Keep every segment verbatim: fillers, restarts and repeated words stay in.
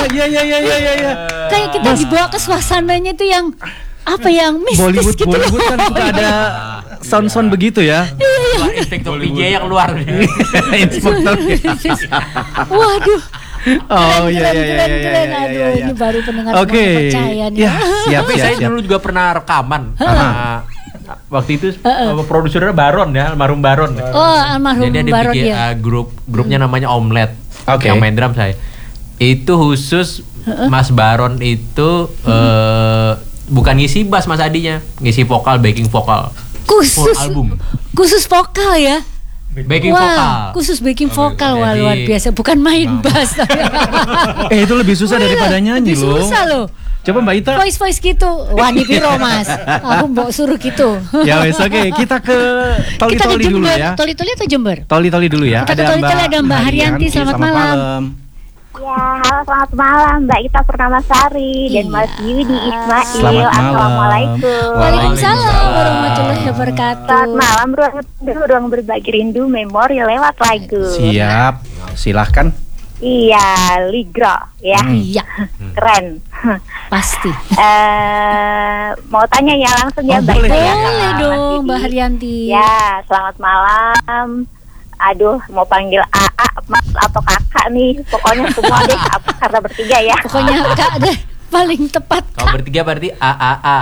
iya iya iya iya iya. Kayak kita dibawa ke suasananya itu yang apa yang mistis Bollywood, gitu. Bollywood kan suka ada sound-sound begitu ya. Wah, inspektur P J yang luar. Inspektur. Waduh. Oh iya iya iya keren, iya keren. iya. Aduh, ini baru pendengar Oke. semuanya percaya nih. Ya, siap Tapi siap saya siap. dulu juga pernah rekaman. Nah, waktu itu uh, produsernya Baron ya, almarhum Baron. Oh, almarhum Jadi ada Baron bikin ya. uh, grup grupnya namanya Omelet. Oke. Yang main drum saya. Itu khusus Mas Baron itu uh, bukan ngisi bass Mas Adinya, ngisi vokal, backing vokal. Khusus Full album. khusus vokal ya. Backing Wah, vokal. khusus backing vokal. Wah, Jadi- luar biasa. Bukan main bass. Eh itu lebih susah daripada nyanyi Lebih loh. susah loh. Coba Mbak Ita. Voice-voice gitu. Wah, di piro Mas. Aku mau suruh gitu. Ya wes oke, kita ke Kita ke Toli-Toli dulu Jember. ya. Toli-Toli atau Jember? Toli-Toli dulu ya. Kita ke Toli-Toli, ada Mbak Haryanti, selamat malam. Ya, halo selamat malam Mbak Ita Purnamasari dan Mas Yudi Ismail. Selamat malam. Assalamualaikum. Waalaikumsalam warahmatullahi wabarakatuh. Selamat malam, ruang, ruang berbagi rindu memori lewat lagu. Siap, silahkan. Iya, Ligro ya. Iya, Keren. pasti. Eh, mau tanya ya langsung ya Oh, Mbak boleh. Ita ya. Boleh sama Mas dong, Yudi. Mbak Haryanti. Ya, selamat malam. Aduh, mau panggil A A, Mas atau Kakak nih. Pokoknya semua deh apa- karena bertiga ya. Pokoknya Kak deh paling tepat. Kalau bertiga berarti A A A.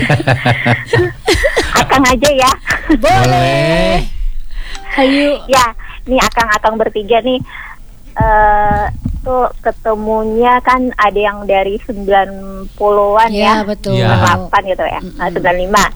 Akang aja ya. Boleh. Ayo. Ya, nih akang-akang bertiga nih eh tuh ketemunya kan ada yang dari sembilan puluhan Ya, ya, betul. Ya. sembilan puluh delapan gitu ya, nah, sembilan puluh lima.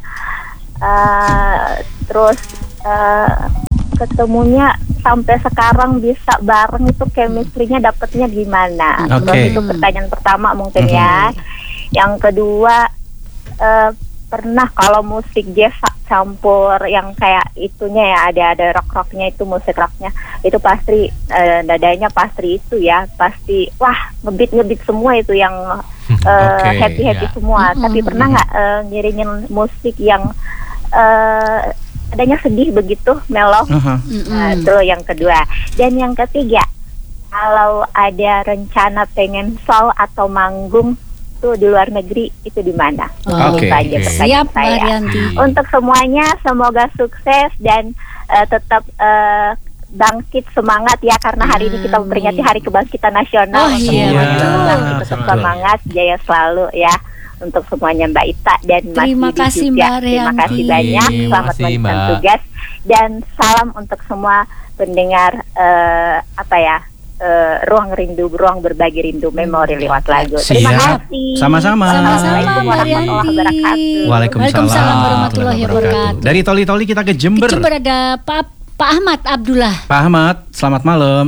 Eh, terus eh, ketemunya sampai sekarang bisa bareng itu chemistry-nya dapetnya gimana? Oke. Terus itu pertanyaan pertama mungkin ya. Yang kedua eh, pernah kalau musik jazz campur yang kayak itunya ya, ada ada rock rocknya itu, musik rocknya itu pasti eh, dadanya pasti itu ya, pasti wah ngebit ngebit semua itu yang Oke, happy happy ya. semua. Tapi pernah nggak eh, ngiringin musik yang eh, adanya sedih begitu, mellow? Aha. Nah, itu yang kedua. Dan yang ketiga, kalau ada rencana pengen show atau manggung tuh di luar negeri, itu di mana? Oke, Itu aja oke. pertanyaan Siap, Mbak saya. Haryanti. Untuk semuanya semoga sukses dan eh, tetap eh, bangkit semangat ya, karena hari ini kita memperingati Hari Kebangkitan Nasional. Oh, Untuk iya, semuanya betul. bangkit, tetap Betul. semangat, jaya selalu ya. Untuk semuanya Mbak Ita dan Mas Terima Yudi kasih, juga. Mbak Terima Rianti. kasih banyak. Terima Selamat kasih, melanjutkan Mbak. tugas dan salam untuk semua pendengar eh, apa ya eh, ruang rindu, ruang berbagi rindu memori lewat lagu. Terima Siap. kasih. Sama-sama. Sama-sama, Assalamualaikum Mbak warahmatullahi Rianti. wabarakatuh. Waalaikumsalam warahmatullahi wabarakatuh. Dari Toli-Toli kita ke Jember. Ke Jember ada Pak Pak Ahmad Abdullah. Pak Ahmad, selamat malam.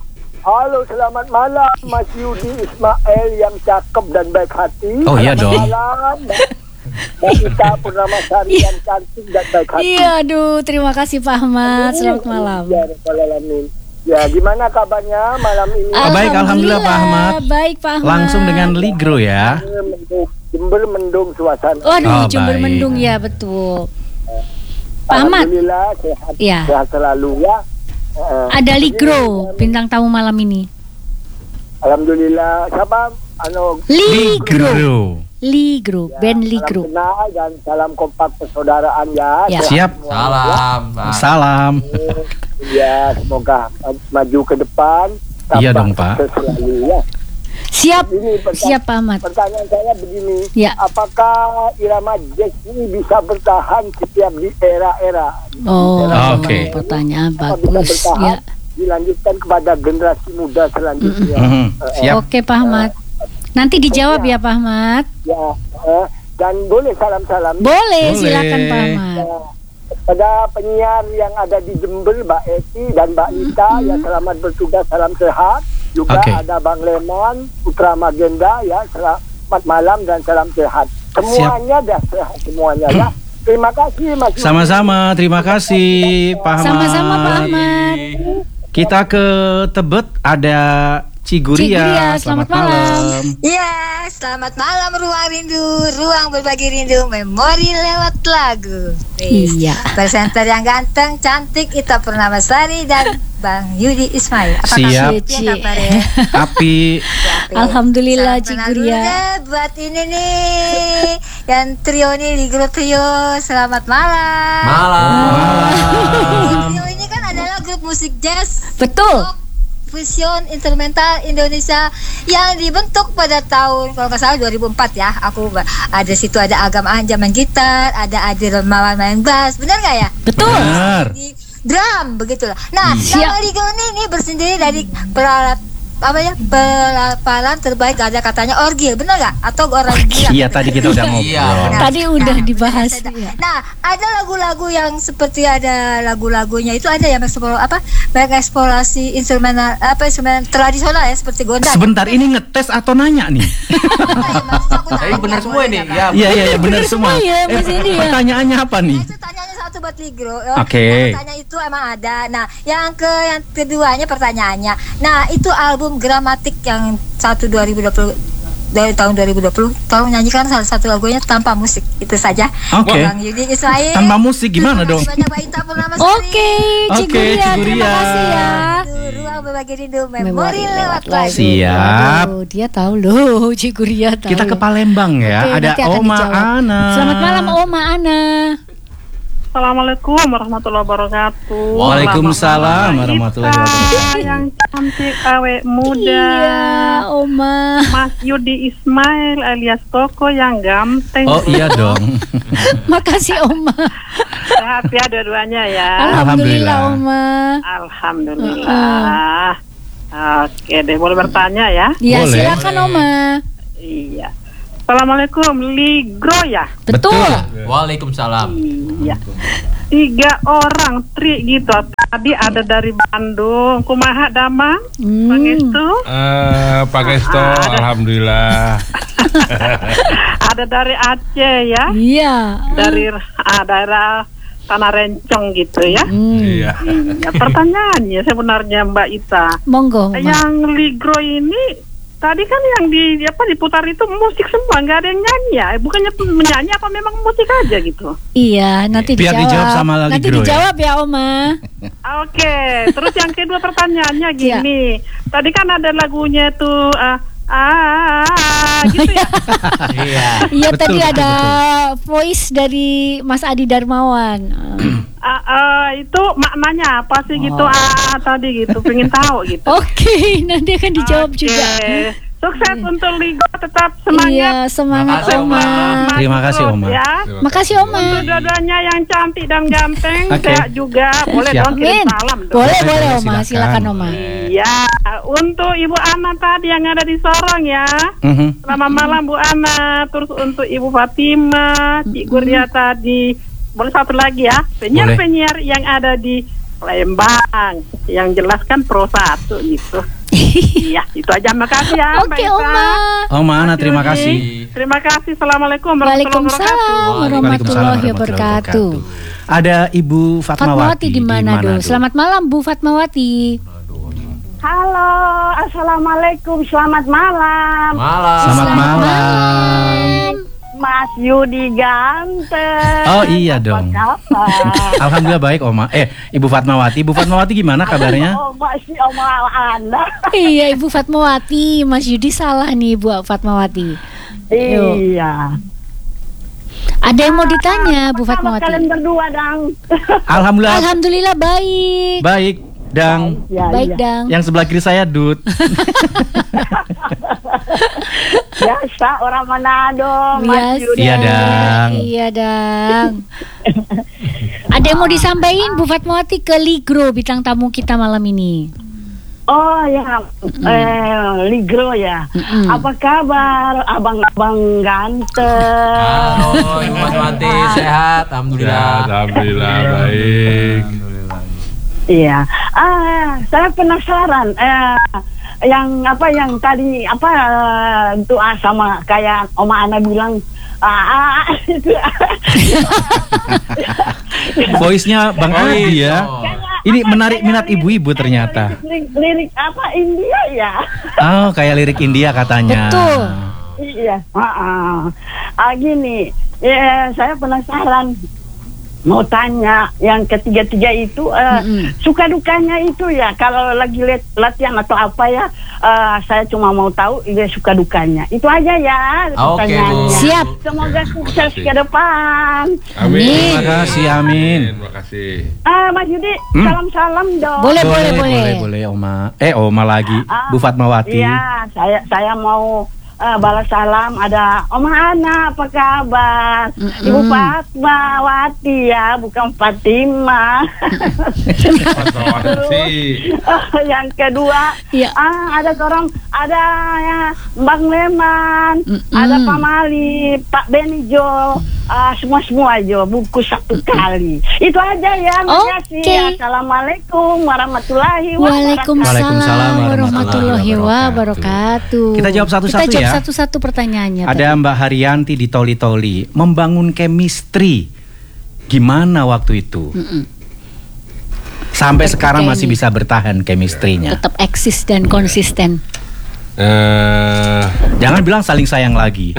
Halo, selamat malam Mas Yudi Ismail yang cakep dan baik hati. Oh, iya Selamat dong. malam Mbak Ita Purnamasari yang cantik dan baik hati. Iya, aduh, terima kasih Pak Ahmad. Selamat malam. Ya, Rabbal Alamin. Ya, gimana kabarnya malam ini? Ah, baik, alhamdulillah, Pak Ahmad. Baik, Pak Ahmad. Langsung dengan Ligro ya. Mendung, Jember mendung suasana. Waduh, Oh, Jember baik. mendung ya, betul. Pak Ahmad. Alhamdulillah sehat, Ya. sehat selalu ya. Eh, Ada Ligro, bintang tamu malam ini. Alhamdulillah. Siapa? Ano, Ligro. Ligro, band salam Ligro. kenal dan salam kompak persaudaraan ya. Ya. Sehat Siap. semua, Salam. Pak. Salam. Ya, semoga maju ke depan. Iya Tambah dong, Pak. sukses selalu ya. Siap, Ini pertanyaan, siap Pak Ahmad. pertanyaan saya begini, Ya. apakah irama jazz ini bisa bertahan setiap di era-era? Oh, Oke. pertanyaan Apa bisa bagus. bertahan, Ya. dilanjutkan kepada generasi muda selanjutnya? Mhm. Eh, Siap. Oke, Pak Ahmad. Nanti dijawab ya, Pak Ahmad. Ya, eh, dan boleh salam-salam Boleh, Boleh. silakan Pak Ahmad. eh, pada penyiar yang ada di Jember, Mbak Eti dan Mbak Ita, ya selamat bertugas, salam sehat. Juga Oke. ada Bang Lemon, Putra Magenda, ya selamat malam dan salam sehat. Semuanya dah sehat semuanya ya. Terima kasih Mas. Yudi. Sama-sama, terima kasih Pak Ahmad. Sama-sama Pak Ahmad. Kita ke Tebet ada Ciguria. Ciguria, selamat malam. Ya, selamat malam Ruang Rindu, Ruang Berbagi Rindu, Memori lewat lagu. Wis. Iya. Presenter yang ganteng, cantik, Ita Purnamasari dan Bang Yudi Ismail. Apa Siap. kabar? Apa kabar ya? Api. Alhamdulillah Salam Cik kenal Guria. dulu deh buat ini nih, yang trio nih di grup trio. Selamat malam. Malam. Trio ini kan adalah grup musik jazz, Betul. rock, fusion instrumental Indonesia yang dibentuk pada tahun kalau nggak salah dua ribu empat ya. Aku nggak- ada situ ada Agam Anja main gitar, ada Adi Remawan main bass, benar nggak ya? Betul. Benar. Di drum begitulah. Nah, Siap. nama Ligro ini, ini bersendiri dari peralat apa ya pelapalan terbaik ada katanya orgil, benar nggak? Atau orang gila? Iya, tadi kita udah ngobrol. Iya. Nah, Tadi udah nah, dibahas. ada. Iya. Nah, ada lagu-lagu yang seperti ada lagu-lagunya itu ada yang eksplor apa mengeksplorasi instrumen apa instrumen tradisional ya seperti gondang. Sebentar, ini ngetes atau nanya nih? Tapi benar semua ini. Ya. Iya, iya, iya, benar semua. ya, Mas Eh, Indi ya. pertanyaannya apa nih? Nah, itu tanyanya satu buat Ligro. Oke. Tanya itu emang ada. Nah, yang ke yang keduanya pertanyaannya. Nah, itu album Gramatik yang satu dua ribu dua puluh dari tahun dua ribu dua puluh. Tolong nyanyikan salah satu lagunya tanpa musik. Itu saja. Oke. Bang Yudi Ismail. Tanpa musik gimana dong? Terima kasih banyak Mbak Inta Purnamasari. Oke, Cik Oke, Guria, Cik terima Guria. kasih ya. Ruang berbagi rindu memori lewat lagu. Siap. Waduh, dia tahu loh, Cik Guria tahu. Kita ke Palembang ya. Oke, Ada nanti akan Oma dijawab. Ana. Selamat malam Oma Ana. Assalamualaikum warahmatullahi wabarakatuh. Waalaikumsalam warahmatullahi wabarakatuh. Kita yang cantik awet muda. Iya, Oma. Mas Yudi Ismail alias Koko yang ganteng. Oh iya dong. Makasih Oma. Sehat ya dua-duanya ya. Alhamdulillah Oma. Alhamdulillah. Oke deh, boleh bertanya ya? Ya, Boleh. silakan Oma. Iya. Assalamualaikum, Ligro ya? Betul. Waalaikumsalam. Iya. Tiga orang tri gitu. Tadi ada dari Bandung, Kumaha Damang, Hmm. Pangestu. Eh, Pak Gesto, alhamdulillah. Ada dari Aceh ya, Iya. dari ah, daerah Tanah Rencong gitu ya. Hmm. Iya. Iya, pertanyaannya sebenarnya Mbak Ita, Monggo, Oma. yang Ligro ini tadi kan yang di apa diputar itu musik semua, nggak ada yang nyanyi ya? Bukannya menyanyi apa memang musik aja gitu? Iya, nanti Biar dijawab. dijawab sama nanti Ligro ya. dijawab ya, Oma. Oke, terus yang kedua pertanyaannya gini, tadi kan ada lagunya tuh ah ah gitu ya. Iya. Iya, Betul, tadi betul, ada voice dari Mas Adi Darmawan. Ah, ah, itu maknanya apa sih gitu? Ah tadi gitu, pengen tahu gitu. Oke, nanti akan dijawab Oke. juga. Sukses untuk Ligo, tetap semangat. Iya, semangat Makasih, Oma. Oma. Terima kasih, Oma. Ya. Makasih Oma. Untuk dua-duanya yang cantik dan ganteng, Oke. saya juga boleh Siap. dong kirim Amin. salam. dong. Boleh, Boleh, boleh boleh, Oma, silakan. silakan Oma. Iya, untuk Ibu Ana tadi yang ada di Sorong ya. Mhm. Selamat malam Bu Ana. Terus untuk Ibu Fatima, Cik Guria tadi. Boleh satu lagi ya, penyiar-penyiar yang ada di Palembang, yang jelaskan pro satu gitu. Iya, itu aja. Makasih ya Mbak Oke Ita. Oma. Oma Ana, Mas terima Yudi. kasih. Terima kasih. Assalamualaikum warahmatullahi wabarakatuh. Waalaikumsalam warahmatullahi wabarakatuh. Ada Ibu Fatmawati. Fatmawati di mana dulu? Selamat malam Bu Fatmawati. Halo, assalamualaikum, selamat malam, Malam. Selamat malam. Mas Yudi ganteng. Oh iya dong. Apa kabar? Alhamdulillah baik Oma. Eh, Ibu Fatmawati. Ibu Fatmawati gimana kabarnya? Oh, masih Oma Anda. Iya Ibu Fatmawati, Mas Yudi salah nih Bu Fatmawati. Iya. Ada yang mau ditanya Bu Apa kabar kalian Fatmawati? berdua, Dang? Alhamdulillah Alhamdulillah baik. baik. Dang. Ya, Baik iya. Dang. Yang sebelah kiri saya Dut. Biasa orang Manado, Mas Biasa. Yudi. Iya, Dang. Iya Dang. Ada yang mau disampaikan Bu Fatmawati ke Ligro bintang tamu kita malam ini? Oh ya, eh, Ligro ya. Mm-mm. Apa kabar, abang-abang ganteng? Halo, Ibu Fatmawati, sehat, alhamdulillah. Alhamdulillah baik. Iya, ah, saya penasaran. Eh, yang apa yang tadi apa eh, doa sama kayak Oma Ana bilang. Ah, ah, itu. Voice-nya Bang Oh, Adi iya. ya. Ini menarik minat ibu-ibu ternyata. Lirik, lirik apa India ya? Oh, kayak lirik India katanya. Betul. Iya. Ah, ah. Ah, gini, ya saya penasaran. mau tanya yang ketiga-tiga itu uh, mm-hmm. suka dukanya itu ya kalau lagi let, latihan atau apa ya uh, saya cuma mau tahu ya suka dukanya itu aja ya pertanyaannya. Okay, siap. Semoga sukses ke depan. Amin. Terima kasih, amin. Terima kasih. Ah, Mas Yudi, Hmm? salam-salam dong. Boleh, boleh, boleh, boleh, boleh, Oma. Eh, Oma lagi, Ah, Bu Fatmawati. Iya, saya saya mau uh, balas salam. Ada Oma Ana, apa kabar? Mm-mm. Ibu Fatmawati ya, bukan Fatima. Fatmawati. Yang kedua, Iya. ah ada orang, ada ya, Bang Leman, Mm-mm. ada Pak Mali, Pak Benijo. Ah, semua-semua aja buku satu kali. Itu aja ya. Makasih. Oke. Assalamualaikum warahmatullahi wabarakatuh. Waalaikumsalam warahmatullahi wabarakatuh. Kita jawab satu-satu Kita jawab ya. satu-satu pertanyaannya. Ada Mbak Haryanti di Toli-Toli. Membangun chemistry gimana waktu itu? Mm-mm. Sampai Tetap sekarang kayak masih ini. bisa bertahan chemistry-nya. Tetap eksis dan konsisten. Eh, Jangan bilang saling sayang lagi.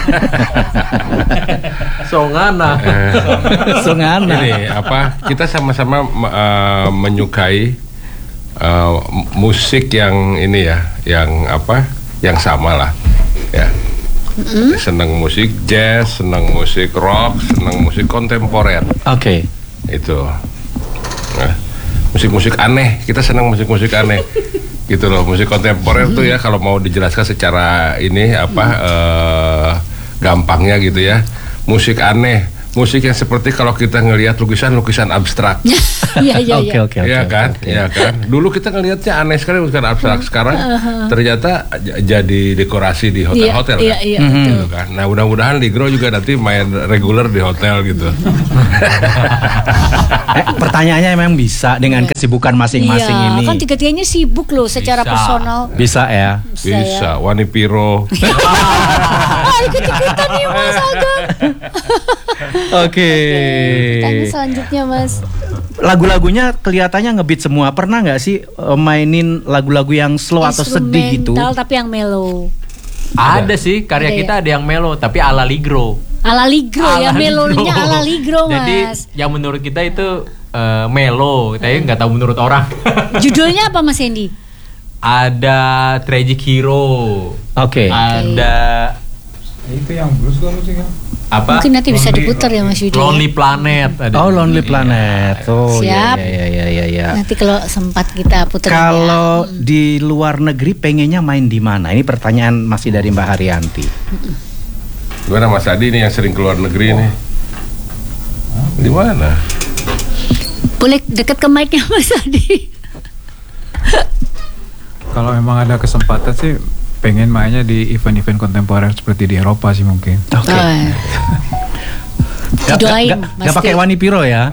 Songana. eh, Sungana. ini apa? Kita sama-sama uh, menyukai uh, musik yang ini ya, yang apa? Yang sama lah, ya. Senang musik jazz, senang musik rock, senang musik kontemporer. Oke. Itu. Nah, musik-musik aneh, kita senang musik-musik aneh. Gitu loh, musik kontemporer tuh ya kalau mau dijelaskan secara ini apa eh, gampangnya gitu ya. Musik aneh, musik yang seperti kalau kita ngelihat lukisan-lukisan abstrak. Iya, iya, Oke, iya. oke, oke. Iya kan? oke. Iya kan? Dulu kita ngelihatnya aneh sekali lukisan abstrak, sekarang ternyata j- jadi dekorasi di hotel-hotel Iya, kan. iya, Mhm. betul. Gitu kan. Nah, mudah-mudahan Ligro juga nanti main reguler di hotel gitu. Eh, pertanyaannya emang bisa dengan kesibukan masing-masing Iya, ini. kan tiga-tiganya sibuk loh secara Bisa. personal. Bisa ya. Bisa, Wani Piro. Ah, ikut-ikutan nih Mas Agam. Oke. Pertanyaan selanjutnya Mas. Lagu-lagunya kelihatannya ngebeat semua. Pernah nggak sih eh, mainin lagu-lagu yang slow atau sedih gitu? Instrumental tapi yang mellow. Ada sih karya Ada ya? kita ada yang melo tapi ala Ligro. Ala Ligro ya, Ala melodinya Ligro. ala Ligro Jadi Mas. yang menurut kita itu eh, melo, tapi nggak tahu menurut orang. Judulnya apa Mas Hendy? Ada Tragic Hero. Oke. Ada Itu yang blues kan musiknya. apa? Mungkin nanti bisa diputar ya Mas Yudi. ya. Lonely Planet. Ada Oh, juga. Lonely Iya. Planet. Oh, iya, Siap. iya, iya, iya, iya. Nanti kalau sempat kita putar. Kalau di luar negeri pengennya main di mana? Ini pertanyaan masih dari Mbak Haryanti. Gimana Mas Adi nih yang sering keluar negeri nih? Di mana? Boleh dekat ke mic-nya Mas Adi. Kalau memang ada kesempatan sih pengen mainnya di event-event kontemporer seperti di Eropa sih mungkin. Oke. Oh, Gak, Doain, gak, Mas gak pakai Adi. Wani Piro ya?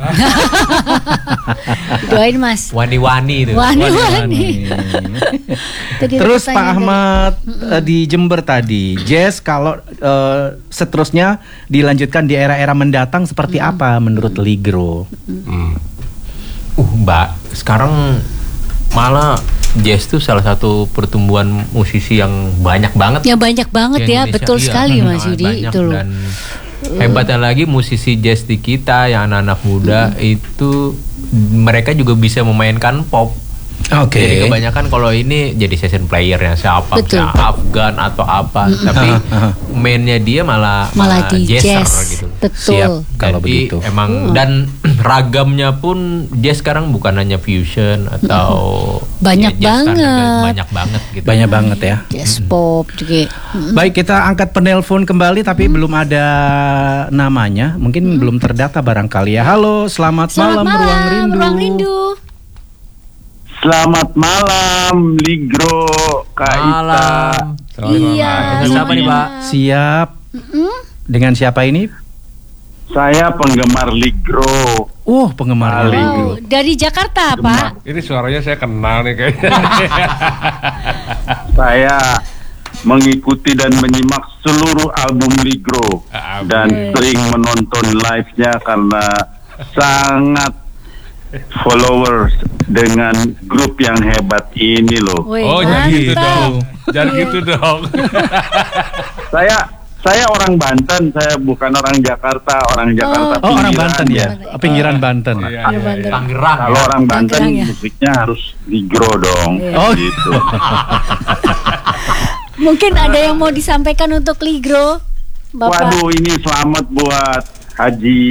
Doain Mas. Wani-wani itu. Wani-wani. Tadi ada Terus Pak pertanyaan Ahmad eh, di Jember tadi, jazz kalau eh, seterusnya dilanjutkan di era-era mendatang seperti apa menurut Ligro? Hmm. Uh, Mbak, sekarang malah jazz tuh salah satu pertumbuhan musisi yang banyak banget. Ya banyak banget di ya, Indonesia. betul Iya, sekali Mas sangat Yudi banyak. itu loh. Dan hebatnya lagi musisi jazz di kita yang anak-anak muda itu mereka juga bisa memainkan pop. Oke. Jadi kebanyakan kalau ini jadi session playernya siapa, Betul. misalnya Afgan atau apa, tapi mainnya dia malah Malah di jazzer jazz. gitu. Betul. Siap kalau Jadi begitu. emang dan ragamnya pun jazz sekarang bukan hanya fusion atau Banyak ya, jazz standar, banget. banyak banget gitu. Banyak banget ya. Jazz pop juga. Baik, kita angkat penelpon kembali tapi belum ada namanya. Mungkin belum terdata barangkali ya. Halo, selamat, Selamat malam, malam, Ruang Rindu. Ruang Rindu. Selamat malam, Ligro, Kak Ita. Malam. Iya. Dengan siapa nih, Pak? Siap. Dengan siapa ini? Saya penggemar Ligro. Oh, penggemar Kali. Ligro. Oh, dari Jakarta Pak. Ini suaranya saya kenal nih kayaknya. Saya mengikuti dan menyimak seluruh album Ligro Ah, dan sering menonton live-nya karena sangat followers dengan grup yang hebat ini loh. Wih, Oh, jangan gitu mantap. dong. Jangan gitu dong. Saya saya orang Banten, saya bukan orang Jakarta, orang Jakarta Oh, orang pinggiran Banten ya. Oh, pinggiran Banten. Iya, Iya, Banten. Tangerang. Kalau ya. orang Banten Tangerang ya. musiknya harus ligro dong. Iya. Oh. Gitu. Mungkin ada yang mau disampaikan untuk Ligro, Bapak. Waduh, ini selamat buat Haji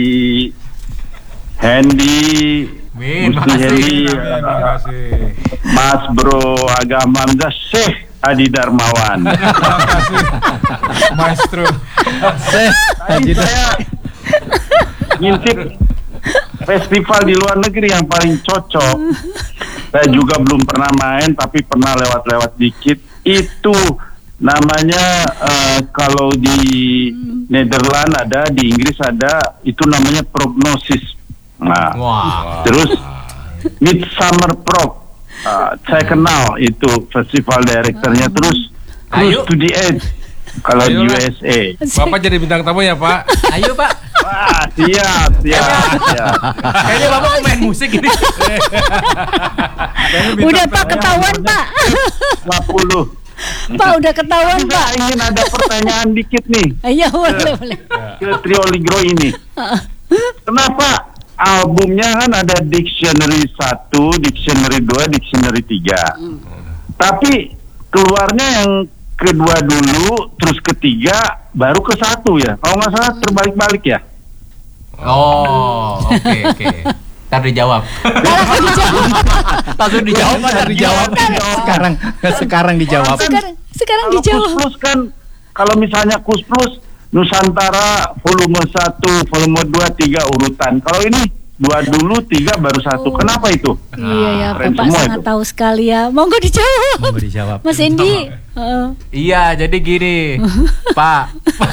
Hendy, Min, Gusti makasih. Hendy, Terima kasih. Mas Bro Agama Hamzah, Syekh Adi Darmawan. Terima kasih. Maestro. Seh, Tadi saya ngintip festival di luar negeri yang paling cocok. Saya juga belum pernah main, tapi pernah lewat-lewat dikit. Itu namanya eh, kalau di Nederland ada, di Inggris ada, itu namanya Prognosis. Nah, Wah. terus Midsummer Prog. Ah, saya kenal itu festival direkturnya. Terus Ayo. Cruise to the Edge kalau di Ayo. U S A. Bapak jadi bintang tamu ya, Pak? Ayo Pak. Wah, siap, siap, siap. Kayaknya Bapak mau main musik ini. Udah Pak ketahuan Pak. lima puluh. Pak udah ketahuan Tapi Pak. saya ingin ada pertanyaan dikit nih Ayo boleh boleh. ke trio Ligro ini. Kenapa albumnya kan ada Dictionary satu, Dictionary dua, Dictionary tiga. Tapi keluarnya yang kedua dulu, terus ketiga, baru ke satu ya. Kalau nggak salah terbalik-balik ya. Oh, oke oke. Ntar dijawab. Langsung dijawab, ntar dijawab. Sekarang sekarang dijawab. Sekarang sekarang Kalau dijawab. Kus Plus kan, kalau misalnya Kus Plus Nusantara volume satu, volume dua, tiga urutan. Kalau ini dua dulu, tiga baru satu. Kenapa itu? Iya ya, Keren Bapak semua sangat itu. tahu sekali ya. Monggo dijawab. Mau dijawab. Mas Endi. Heeh. Iya, jadi gini, Pak.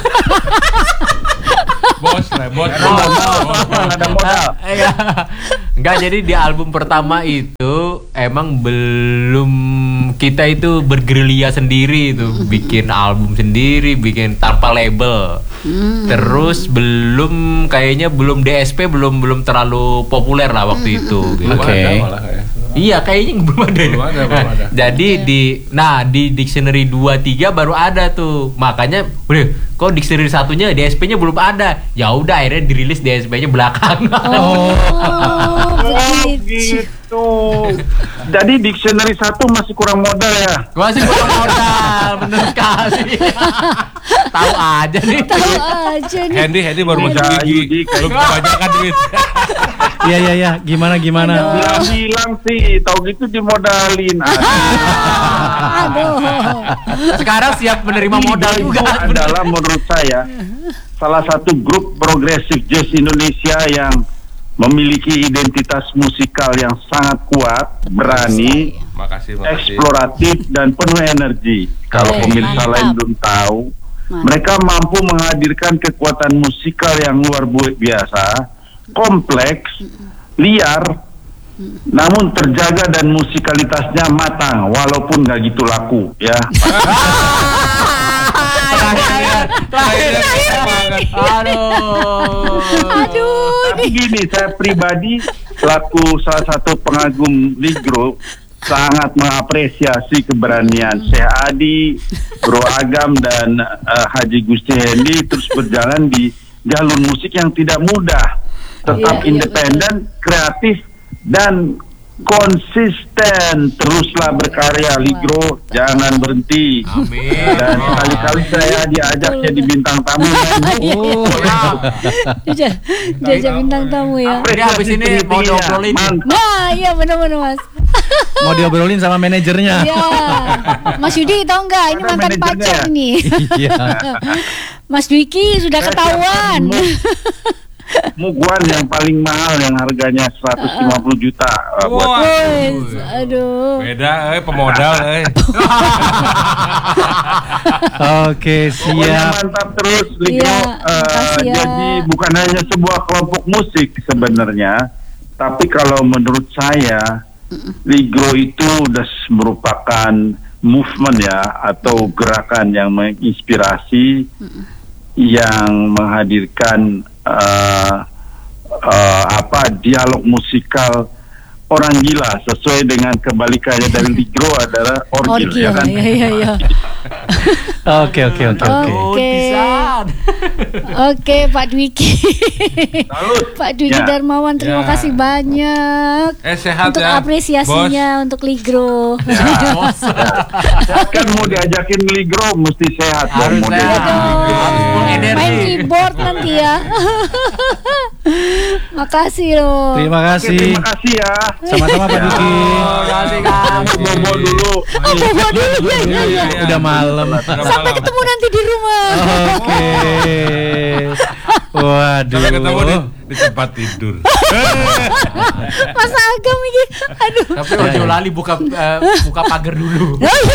Bos lah, bos. Ada modal. Iya. Enggak, jadi di album pertama itu emang belum, kita itu bergerilya sendiri itu, bikin album sendiri, bikin tanpa label. Terus belum, kayaknya belum D S P, belum belum terlalu populer lah waktu itu. Gitu. Oke. Ada malah ya. Iya, kayaknya belum ada. Belum ada, belum ada. Jadi di nah di dictionary dua tiga baru ada tuh. Makanya, udah, kok dictionary satunya D S P-nya belum ada. Ya udah, akhirnya dirilis D S P-nya belakangan. Oh, Oh begitu. gitu. Jadi Dictionary satu masih kurang modal ya. Masih kurang modal, bener sekali. Tahu aja nih. Tahu aja nih. Hendy, Hendy baru masuk Bisa, gigi. Yudi, kayak Belum kebanyakan duit. Iya iya iya, gimana gimana? Bilang-bilang sih, tahu gitu dimodalin. Aduh. Sekarang siap menerima modal Itu juga. adalah menurut saya salah satu grup progresif jazz Indonesia yang memiliki identitas musikal yang sangat kuat, berani, Makasih, makasih. eksploratif dan penuh energi. Kalau Oke, pemirsa mantap. lain belum tahu, Mantap. mereka mampu menghadirkan kekuatan musikal yang luar biasa, kompleks, liar, namun terjaga dan musikalitasnya matang, walaupun nggak gitu laku, ya. Aduh. Aduh. Tapi gini, saya pribadi selaku salah satu pengagum Ligro sangat mengapresiasi keberanian Syekh Adi, Bro Agam dan eh, Haji Gusti Hendy terus berjalan di jalur musik yang tidak mudah, tetap Iya, iya, independen, kreatif dan konsisten. Teruslah berkarya Ligro, jangan berhenti. Amin. Dan sekali-kali saya diajak jadi bintang tamu. Oh. Jajah, jajah bintang tamu ya. Jadi habis ini mau diobrolin. Mantap. Nah, iya benar-benar Mas. Mau diobrolin sama manajernya. Iya. Mas Yudi tahu nggak? Ini Ada mantan manajernya pacar ya? ini. Iya. Mas Dwiki sudah ketahuan. Muguan yang paling mahal yang harganya seratus lima puluh juta uh, buat Wah. Wes, aduh. Beda, eh pemodal, eh. Oke, Pokoknya siap. mantap terus Ligro. Iya, Eh, makasih ya. Jadi bukan hanya sebuah kelompok musik sebenarnya, tapi kalau menurut saya Ligro itu udah merupakan movement ya, atau gerakan yang menginspirasi, yang menghadirkan uh, uh, apa dialog musikal orang gila, sesuai dengan kebalikannya dari Ligro adalah orgil, Orgil, ya kan? iya iya iya. Oke oke oke oke. Oke. Oke Pak Dwiki. Pak Dwiki Ya. Darmawan, terima Ya. kasih banyak Eh sehat untuk ya, apresiasinya untuk Ligro. Saya kan mau diajakin Ligro mesti sehat dong. Harus Mau sehat. diajakin. Harus full energi. Main keyboard nanti ya. Makasih loh. Terima Oke, kasih. terima kasih ya. Sama-sama Pak Dwiki. Terima kasih Kang. Bobo dulu. Oh, bawa dulu ya, ya, ya. Udah malam. Sampai ketemu nanti di rumah. Oke. Waduh. Sampai ketemu di, di tempat tidur. Mas Agam ini. Aduh. Tapi ojo lali buka eh, buka pagar dulu.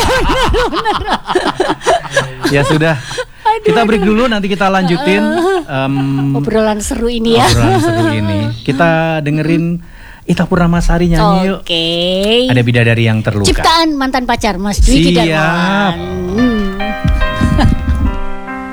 Ya sudah. Kita break dulu, nanti kita lanjutin um, Obrolan seru ini ya. obrolan seru ini. Kita dengerin Ita Purnamasari nyanyi yuk. Oke. Ada Bidadari yang Terluka. Ciptaan mantan pacar Mas Dwiki Siap. Darmawan. Hmm.